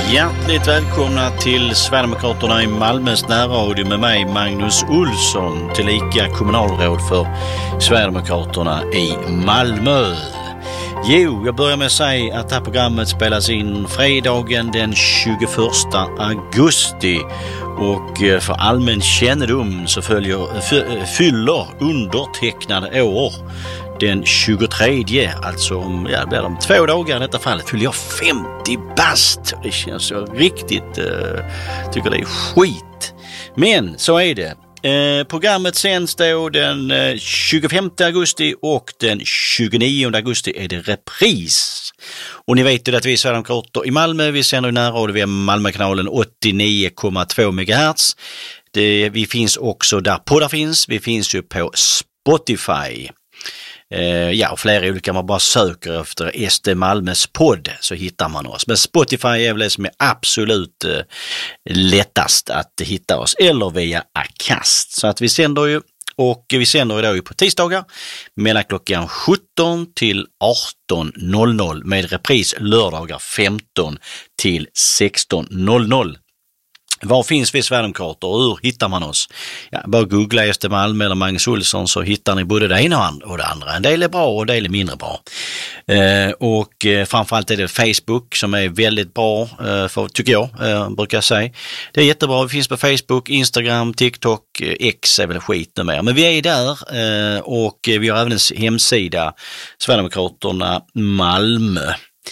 Hjärtligt välkomna till Sverigedemokraterna i Malmös närradio med mig Magnus Olsson, tillika kommunalråd för Sverigedemokraterna i Malmö. Jo, jag börjar med att säga att det här programmet spelas in fredagen den 21 augusti och för allmän kännedom så fyller undertecknade år den 23, alltså om 2 dagar i detta fallet, fyller jag 50 bast. Det känns så riktigt, tycker det är skit. Men så är det. Programmet sänds då den 25 augusti och den 29 augusti är det repris. Och ni vet ju att vi är Sverigedemokrater i Malmö, vi sänder i närradio via Malmökanalen 89,2 MHz. Vi finns också där poddar finns, vi finns ju på Spotify. Och flera olika, man bara söker efter SD Malmös podd så hittar man oss. Men Spotify är väl det som är absolut lättast att hitta oss, eller via Acast. Så att vi sänder ju, och vi sänder idag på tisdagar mellan klockan 17 till 18.00 med repris lördagar 15 till 16.00. Var finns vi Sverigedemokrater och hur hittar man oss? Ja, bara googla SD Malmö eller Magnus Olsson så hittar ni både det ena och det andra. En del är bra och en del är mindre bra. Framförallt är det Facebook som är väldigt bra, tycker jag, brukar jag säga. Det är jättebra, vi finns på Facebook, Instagram, TikTok, X är väl skit numera. Men vi är där och vi har även en hemsida, Sverigedemokraterna Malmö.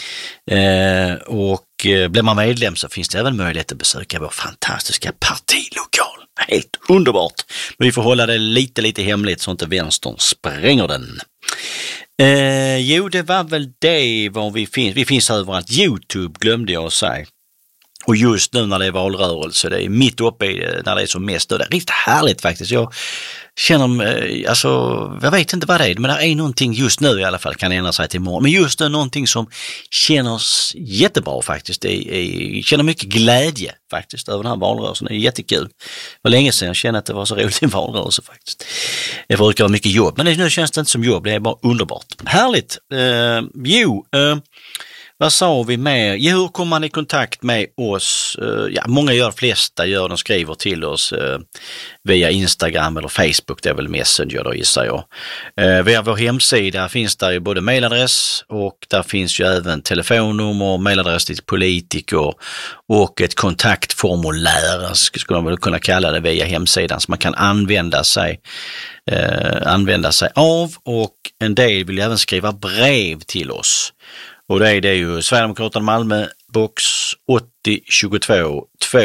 Blir man medlem så finns det även möjlighet att besöka vår fantastiska partilokal. Helt underbart. Men vi får hålla det lite hemligt så inte vänstern spränger den. Det var väl det var vi finns. Vi finns överallt. YouTube glömde jag att säga. Och just nu när det är valrörelse, det är mitt uppe i när det är som mest. Och det är riktigt härligt faktiskt. Jag känner, jag vet inte vad det är, men det är någonting just nu i alla fall, kan ändra sig till imorgon. Men just nu någonting som känns jättebra faktiskt. Jag känner mycket glädje faktiskt över den här valrörelsen. Det är jättekul. Det var länge sedan jag kände att det var så roligt i en valrörelse faktiskt. Det brukar vara mycket jobb, men nu känns det inte som jobb. Det är bara underbart. Härligt. Vad sa vi mer? Hur kommer man i kontakt med oss? Många gör, flesta gör, de skriver till oss via Instagram eller Facebook, det är väl Messenger då gissar jag. Via vår hemsida finns där ju både mailadress och där finns ju även telefonnummer, mailadress till politiker och ett kontaktformulär, skulle man väl kunna kalla det, via hemsidan som man kan använda sig av, och en del vill även skriva brev till oss. Och det är ju Sverigedemokraterna Malmö, box 80 22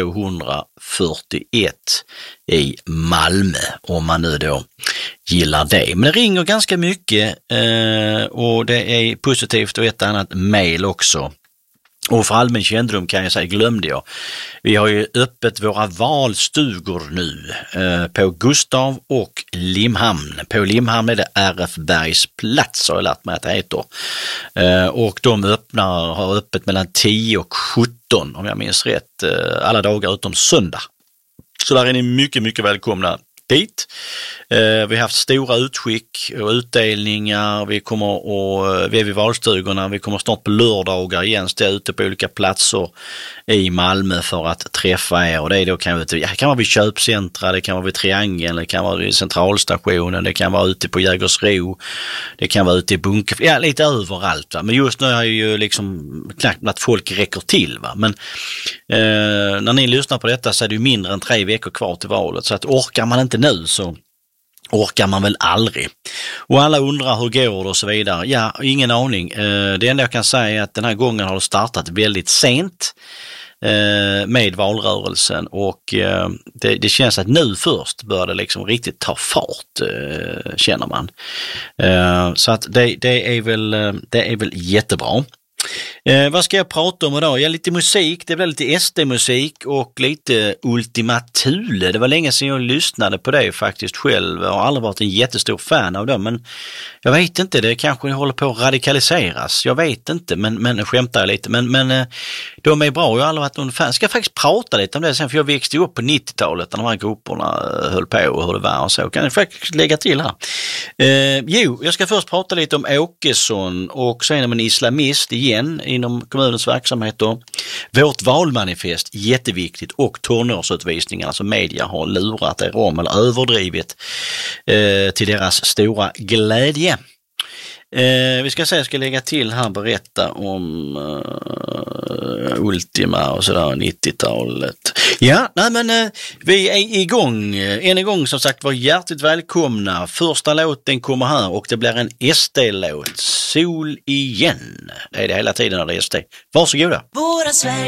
241 i Malmö, om man nu då gillar det. Men det ringer ganska mycket och det är positivt, och ett annat mejl också. Och för allmän kännedom kan jag säga, glömde jag. Vi har ju öppet våra valstugor nu på Gustav och Limhamn. På Limhamn är det RF Bergs plats, har jag lärt mig att det heter. Och de har öppet mellan 10 och 17 om jag minns rätt, alla dagar utom söndag. Så där är ni mycket, mycket välkomna dit. Vi har haft stora utskick och utdelningar. Vi är vid valstugorna. Vi kommer snart på lördagar igen stå ute på olika platser i Malmö för att träffa er. Och det är då kan vara vid köpcentra, det kan vara vid Triangeln, det kan vara vid centralstationen, det kan vara ute på Jägersro, det kan vara ute i bunker, lite överallt. Va? Men just nu är ju liksom knappt att folk räcker till. Va? Men när ni lyssnar på detta så är det ju mindre än 3 veckor kvar till valet. Så att orkar man inte nu så orkar man väl aldrig. Och alla undrar hur går det och så vidare. Ja, ingen aning. Det enda jag kan säga är att den här gången har det startat väldigt sent med valrörelsen, och det känns att nu först bör det liksom riktigt ta fart, känner man. Så att det är väl jättebra. Vad ska jag prata om idag? Ja, lite musik, det blir lite SD-musik och lite Ultima Thule. Det var länge sedan jag lyssnade på det faktiskt själv. Jag har aldrig varit en jättestor fan av dem, men jag vet inte, det kanske håller på att radikaliseras. Jag vet inte, men skämtar lite. Men de är bra, jag har aldrig varit någon fan. Jag ska faktiskt prata lite om det sen, för jag växte upp på 90-talet när de här grupperna höll på och hur det var och så. Kan jag faktiskt lägga till här. Jag ska först prata lite om Åkesson och sen om en islamist i igen inom kommunens verksamhet då. Vårt valmanifest, jätteviktigt, och tonårsutvisningar, alltså media har lurat er om eller överdrivit till deras stora glädje. Vi ska säga, jag ska lägga till här, berätta om Ultima och sådär, 90-talet. Ja, nej men vi är igång. Än en gång som sagt var hjärtligt välkomna. Första låten kommer här och det blir en SD-låt. Sol igen. Det är det hela tiden när det är SD. Varsågoda. Våra Sverige.